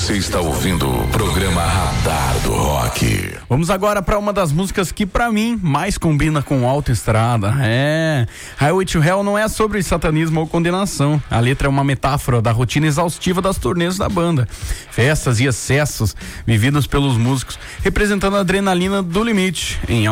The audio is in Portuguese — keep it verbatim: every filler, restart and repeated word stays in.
Você está ouvindo o programa Radar do Rock. Vamos agora para uma das músicas que pra mim mais combina com Autoestrada. É, Highway to Hell não é sobre satanismo ou condenação. A letra é uma metáfora da rotina exaustiva das turnês da banda, festas e excessos vividos pelos músicos, representando a adrenalina do limite em